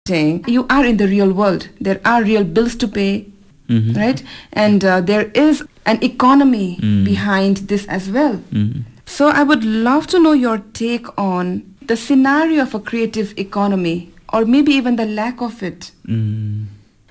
You are in the real world. There are real bills to pay, right? And there is an economy behind this as well. So I would love to know your take on the scenario of a creative economy, or maybe even the lack of it. In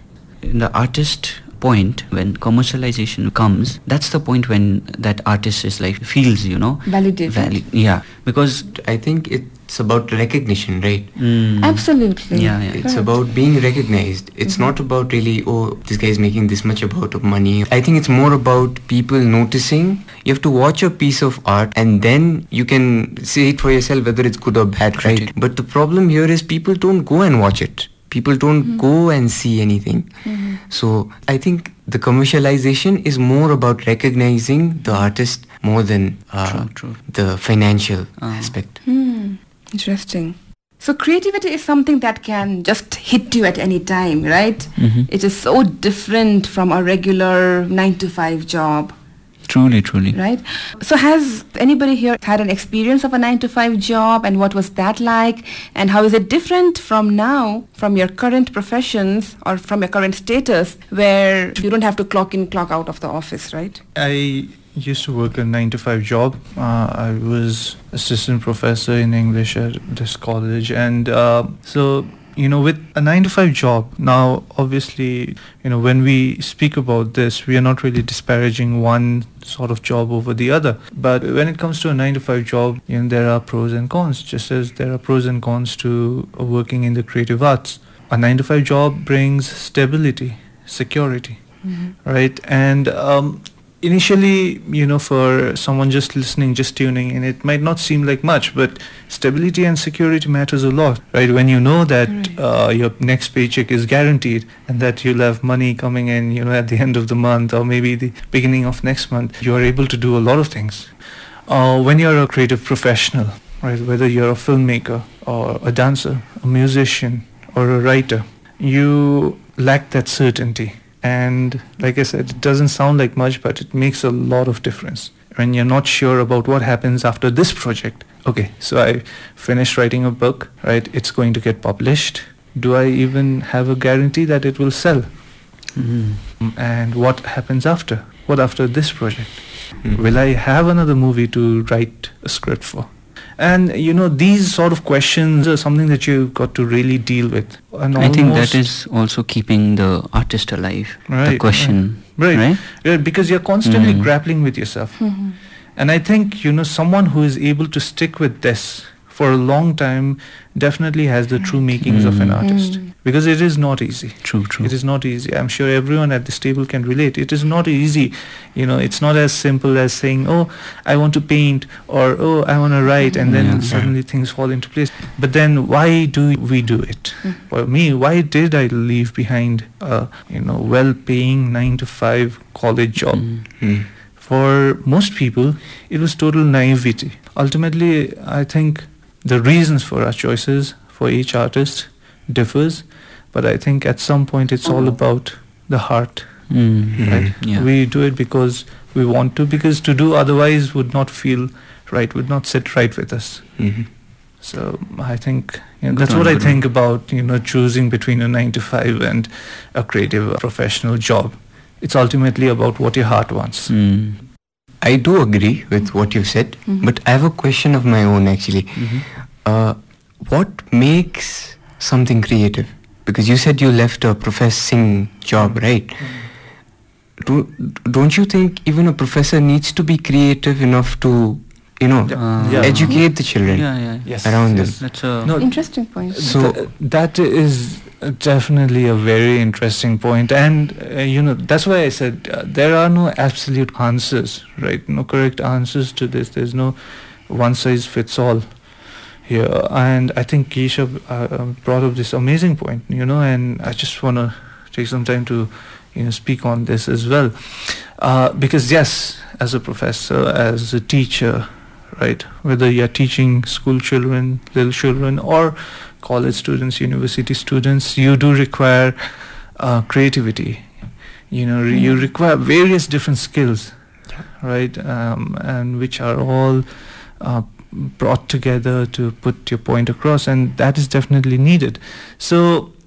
the artist point, when commercialization comes, that's the point when that artist is like feels, Validated. Because I think it's about recognition, right? Absolutely. It's about being recognized. It's not about really, this guy is making this much about money. I think it's more about people noticing. You have to watch a piece of art and then you can say it for yourself whether it's good or bad, right? But the problem here is people don't go and watch it. People don't go and see anything. So I think the commercialization is more about recognizing the artist more than the financial aspect. Interesting. So creativity is something that can just hit you at any time, right? It is so different from a regular 9-to-5 job. Truly. Right? So has anybody here had an experience of a 9-to-5 job, and what was that like? And how is it different from now, from your current professions or from your current status, where you don't have to clock in, clock out of the office, right? I used to work a 9-to-5 job. I was assistant professor in English at this college, and so with a 9-to-5 job, now obviously, when we speak about this, we are not really disparaging one sort of job over the other. But when it comes to a 9-to-5 job, there are pros and cons, just as there are pros and cons to working in the creative arts. A 9-to-5 job brings stability, security, right? And initially, for someone just listening, just tuning in, it might not seem like much, but stability and security matters a lot, right? When you know that your next paycheck is guaranteed and that you'll have money coming in, at the end of the month or maybe the beginning of next month, you are able to do a lot of things. When you're a creative professional, right, whether you're a filmmaker or a dancer, a musician or a writer, you lack that certainty. And like I said, it doesn't sound like much, but it makes a lot of difference. When you're not sure about what happens after this project. Okay, so I finished writing a book, right? It's going to get published. Do I even have a guarantee that it will sell? And what happens after? What after this project? Will I have another movie to write a script for? And these sort of questions are something that you've got to really deal with. And I think that is also keeping the artist alive. Right, the question, right? Because you're constantly grappling with yourself. And I think someone who is able to stick with this for a long time definitely has the true makings of an artist. Because it is not easy. True. It is not easy. I'm sure everyone at this table can relate. It is not easy. It's not as simple as saying, I want to paint, or I want to write, and then suddenly things fall into place. But then why do we do it? For me, why did I leave behind a well-paying 9-to-5 college job? For most people, it was total naivety. Ultimately, I think the reasons for our choices for each artist differs, but I think at some point it's all about the heart. Right? We do it because we want to, because to do otherwise would not feel right, would not sit right with us. So I think that's what I think about choosing between a 9-to-5 and a creative professional job. It's ultimately about what your heart wants. I do agree with what you said, but I have a question of my own actually. What makes something creative? Because you said you left a professing job, right? Don't you think even a professor needs to be creative enough to, educate the children around them? That's a interesting point. So that is definitely a very interesting point, and that's why I said there are no absolute answers, right? No correct answers to this. There's no one size fits all here, and I think Keisha brought up this amazing point, and I just want to take some time to speak on this as well, because yes, as a professor, as a teacher, right, whether you're teaching school children, little children, or college students, university students, you do require creativity. You require various different skills, right, and which are all brought together to put your point across, and that is definitely needed. So